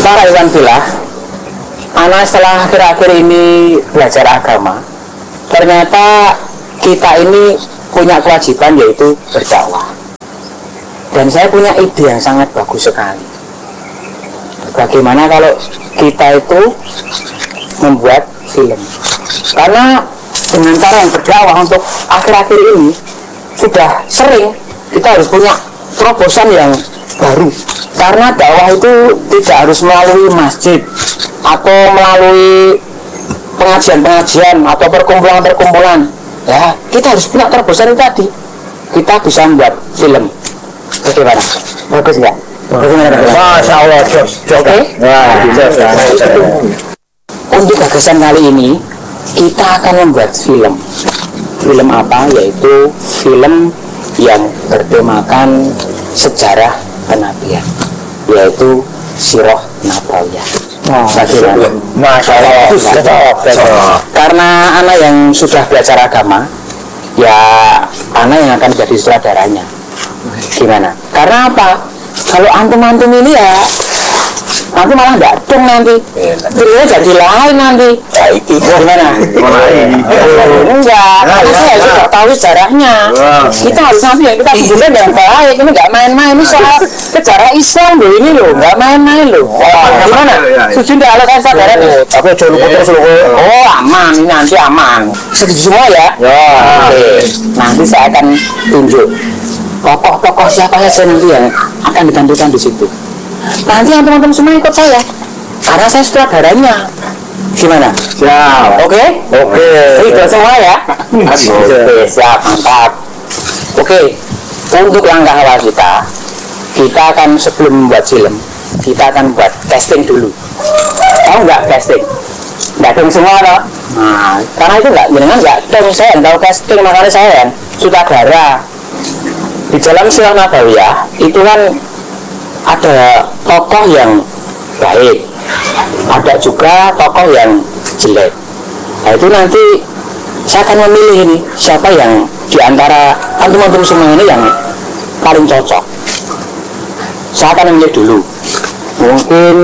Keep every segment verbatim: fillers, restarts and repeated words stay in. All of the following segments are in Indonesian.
Para Iwan Billah, anak setelah akhir-akhir ini belajar agama, ternyata kita ini punya kewajiban yaitu berdakwah. Dan saya punya ide yang sangat bagus sekali. Bagaimana kalau kita itu membuat film? Karena dengan cara yang berdakwah untuk akhir-akhir ini sudah sering kita harus punya terobosan yang baru. Karena dakwah itu tidak harus melalui masjid atau melalui pengajian-pengajian atau perkumpulan-perkumpulan. Ya, kita harus punya terobosan itu tadi. Kita bisa membuat film. Bagaimana? Bagus nggak? Masya Allah, oke. Untuk gagasan kali ini kita akan membuat film. Film apa? Yaitu film yang bertemakan sejarah kenabian, yaitu Sirah Nabawiyah. Oh, Masya Allah. Karena anak yang sudah belajar agama, ya anak yang akan jadi sutradaranya. Gimana? Karena apa? Kalau antum-antum ini ya nanti malah nggak dong nanti, filmnya jadi lain nanti. Gimana? Enggak, karena saya sudah tahu sejarahnya. Kita harus nanti yang kita gunakan dengan baik. Ini nggak main-main, ini soal sejarah Islam loh ini loh, nggak main-main loh. Gimana? Setuju nggak kalau saya sadar? Tapi jangan lupa terus loh. Oh aman, ini nanti aman. Setuju semua ya? Oke, nanti saya akan tunjuk tokoh-tokoh siapa saja nanti yang akan ditampilkan di situ. Nanti teman-teman semua ikut saya, karena saya sutradaranya. Gimana? Siap. Oke? Oke. Itu semua ya? Oke, siap, mantap. Oke, untuk langkah awal kita, kita akan sebelum membuat film, kita akan buat casting dulu. Tahu nggak casting? Nggak dong semua loh. Nah, karena itu nggak, jangan nggak dong saya tahu casting, makanya saya sutradara. Di dalam Sirah Nabawiyah itu kan ada tokoh yang baik, ada juga tokoh yang jelek. Nah itu nanti saya akan memilih ini siapa yang diantara antum-antum semua ini yang paling cocok. Saya akan memilih dulu. Mungkin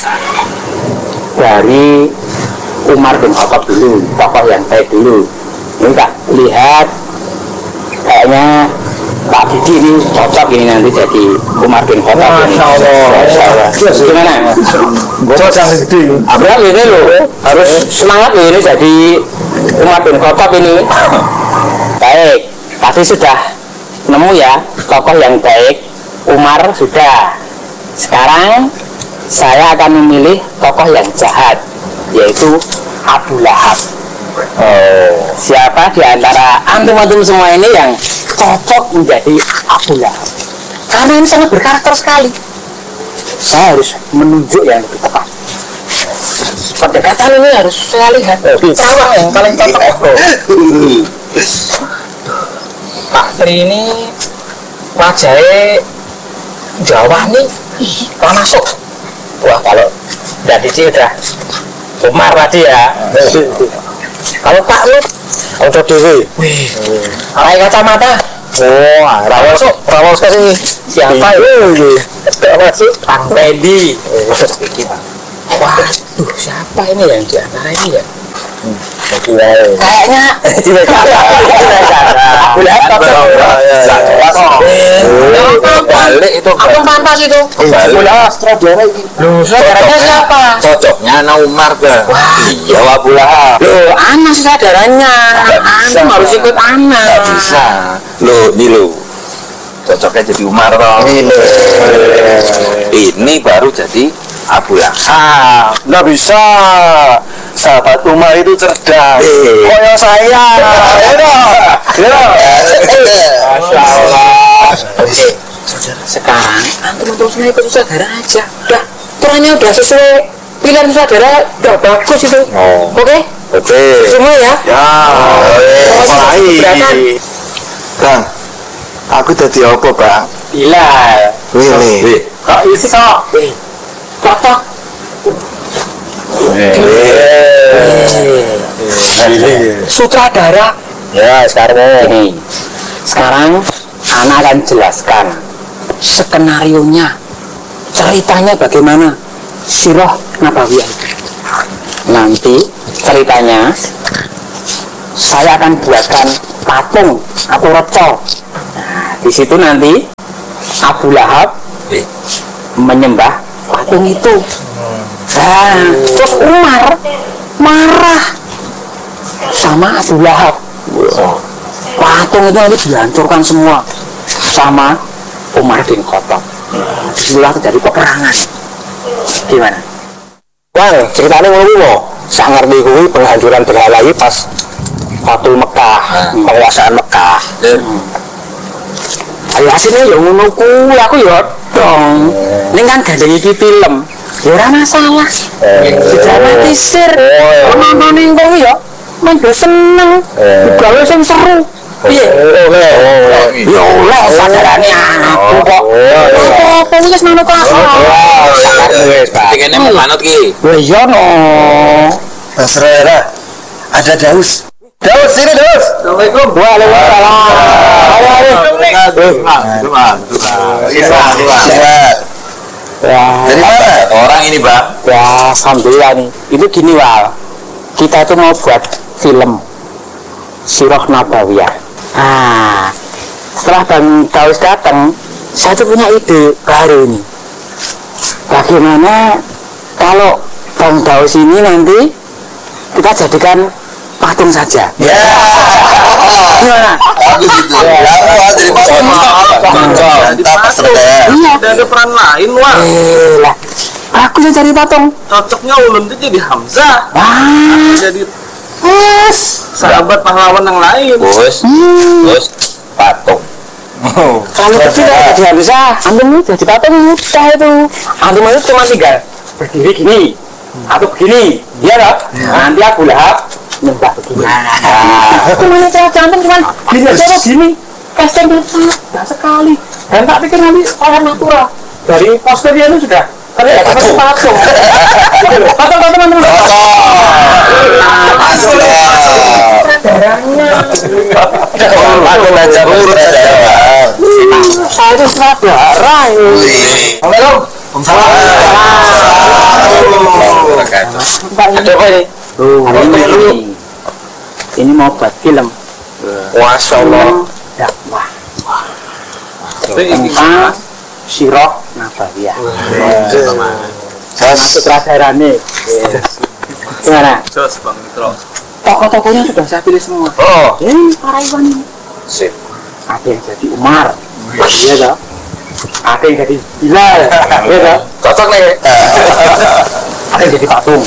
dari Umar bin Khattab dulu, tokoh yang baik dulu. Ini tak lihat kayaknya Pak Didi ini cocok ini nanti jadi Umar bin Khattab. Masya Allah. Gimana? Cocok Didi. Abang ini loh harus semangat loh ini jadi Umar bin Khattab ini. Baik, tadi sudah nemu ya tokoh yang baik. Umar sudah. Sekarang saya akan memilih tokoh yang jahat, yaitu Abu Lahab. Oh, siapa di antara antum-antum semua ini yang cocok menjadi Abu Lahab? Karena ini sangat berkarakter sekali. Saya harus menunjuk yang lebih tepat. Pendekatan ini harus saya lihat cawang yang paling cocok. Pak Tri ini wajahnya Jawa nih, wah masuk. Wah kalau dari Cici udah Umar tadi ya. Kalau Pak Lut, Ojo Dewi. wih, pakai kacamata. Oh, Rawol masuk, rawol sekali. Siapa itu? Masuk, Kang Teddy. Wah, tuh siapa ini yang di antara ini ya? Kayaknya tidak Abu Lahab. Balik itu. Abang pantas itu. Abu Lahab sutradara ini. Loh, saudaranya siapa? Cocoknya Ana Umar kan. Iya, Abu Lahab. Loh, Ana saudaranya. Ana harus ikut Ana. Nggak bisa. Loh, ini lo. Cocoknya jadi Umar toh. Ini baru jadi Abu Lahab. Nggak bisa. Sahabat Umar itu cerdas. Koyo saya. Ya. Masya Allah. Sekarang antum-antum semua ikut saudara aja. Udah, turunnya udah sesuai pilihan saudara, udah bagus itu. Oh. Oke? Oke. Semua ya? Ya. Baik. Kang, aku jadi apa, Bang? Bilal. Wih, Kok isi kok? Cocok. Sutradara. Ya, sekarang Ini. Sekarang Ana akan jelaskan skenarionya, ceritanya bagaimana. Sirah Nabawiyah. Nanti ceritanya saya akan buatkan patung atau reco. Nah, di situ nanti Abu Lahab Eh. menyembah patung itu. Nah, terus Umar marah sama Abu Lahab. Patung itu nanti dihancurkan semua sama Umar bin Khattab. Setelah terjadi peperangan. Gimana? Wah, ceritanya ngono. Saya ngerti kuwi penghancuran berhala iki pas Fatul Mekah, Hmm. penguasaan Mekah. Hmm. Ya hasilnya ya ngono kuwi aku ya dong. Ning kan gandeng iki film. Ya ora masalah. Didramatisir. Nonton ning kowe ya men do seneng. Gawe sing seru. Piye? Ya oleh sadarane aku kok. Apa wis ngono kok. Wes, Pak. Tikene mau manut ki. Lah iya no. Mas Rera, ada Daus. Daus, sini Daus. Assalamualaikum. Waalaikumsalam. Ayo ayo. Sehat. Ya, Dari mana? Orang ini, Bang. ya alhamdulillah nih. Itu gini Wal. Kita tuh mau buat film Sirah Nabawiyah. Nah, setelah Bang Daus datang, saya tuh punya ide baru nih. Bagaimana kalau Bang Daus ini nanti kita jadikan patung saja? Ya. Gimana? Bagus itu. Kamu dari mana? Kita pas Iya. Udah ada peran lain, wah. Eh lah, aku yang cari patung. Cocoknya Ulun itu jadi Hamzah, Ah, jadi yes. sahabat pahlawan yang lain. Bos, Hmm. bos, patung. Kalau kecil ya tidak bisa, antum jadi patung mudah itu. Antum itu cuma tinggal berdiri gini atau begini, dia loh. Nanti Abu Lahab nyembah begini. Nah, cuma cara antum cuma gini aja kok gini. Kasian tidak sekali. Dan tak pikir nanti orang natural dari posternya itu sudah terlihat seperti patung. Patung patung teman-teman. Darahnya. Aku belajar urut aja. Saya itu saudara ini. Ada apa ini? Hari ini ini mau buat film. Masya Allah. Dakwah Tapi ini tentang Sirah Nabawiyah. Mas, Sutradaranya. Gimana? jos Bang Mitro. Tokoh-tokohnya sudah saya pilih semua. oh, Ini para Iwan ini. sip. Ada yang jadi Umar, iya toh? Ada yang jadi Bilal, iya toh? Cocok nih. Ada yang jadi patung.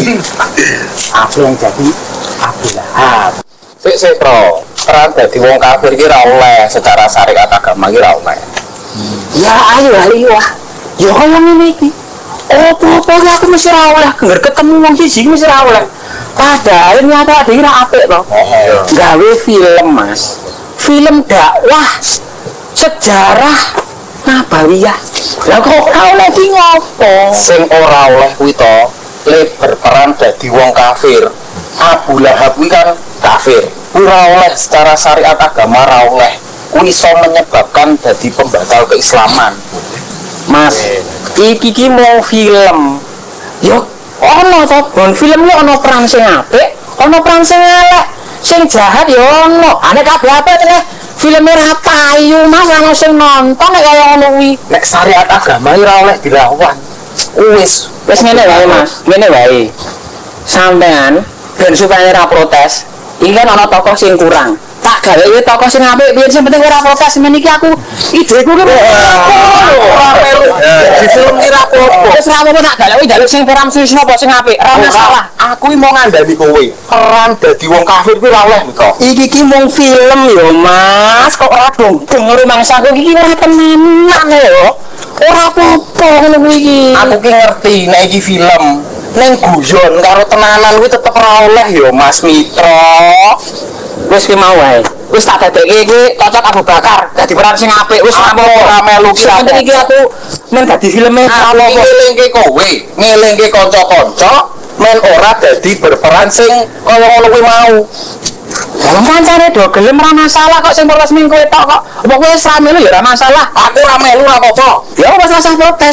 Ada yang jadi Abu Lahab. Sik sik, Bro. Peran dadi wong kafir iki ra oleh secara syariat agama iki ra oleh. Ya ayo ayo wah. Ya kaya ngene iki. Opo-opo iki aku mesti ra oleh genger ketemu wong siji mesti ra oleh. Padahal nyata dhewe ra apik to. Gawe film, Mas. Film dakwah sejarah Nabawiyah. Lah kok ora oleh ki ngopo? Sing ora oleh kuwi to, le berperan dadi wong kafir. Abu Lahab kuwi kan kafir. Ora oleh secara syariat agama ra oleh. Kuwi iso menyebabkan dadi pembatal keislaman. Mas, iki ki mau film. Yo, ono to, bon film yo ono peran sing apik, ono peran sing elek, sing jahat yo ono. Ane kabeh apik tenan. Filme ra payu, Mas, ana sing nonton nek kaya ngono kuwi. Nek syariat agama ora oleh dilawan. Wis, wis ngene wae, Mas. Ngene wae. Sampean ben supaya ora protes, iki kan ana tokoh sing kurang. Tak gawe iki tokoh sing apik, biyen sing penting ora protes men iki aku ideku ki ora melu. Di film ki ra apa-apa. Wis ra apa-apa tak gawe jaluk sing peram sing apa sing apik. Ora masalah. Aku iki mau ngandani kowe. Peran dadi wong kafir kuwi ra oleh, Miko. Iki ki mung film yo, Mas. Kok ora dong denger mangsaku iki ora temenan yo. Ora apa-apa ngono kuwi iki. Aku ki ngerti nek iki film. Neng guyon karo tenanan kuwi tetep ra oleh yo, Mas Mitra. Wis ki mau wae. Wis tak dadekke iki cocok Abu Bakar dadi peran sing apik. Wis Aku ora melu ki. Sampe iki aku men dadi filme Aku apa? ngelingke kowe, ngelingke kanca-kanca men ora dadi berperan sing kaya ngono kuwi mau. Dalam kancane do gelem ora masalah kok sing protes ming kowe tok kok. Apa kowe wis ra melu ya ora masalah. Aku ora melu ora apa-apa. Ya wis rasa protes.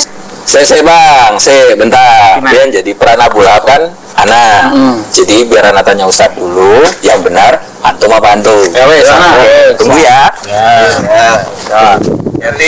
Saya saya bang, saya bentar. Gimana? Dia jadi peran Abu Lahab kan anak. Hmm. Jadi biar anak tanya Ustadz dulu, yang benar antum apa antum? Ya wes, Oke, ah. tunggu ya. Ya. Ya.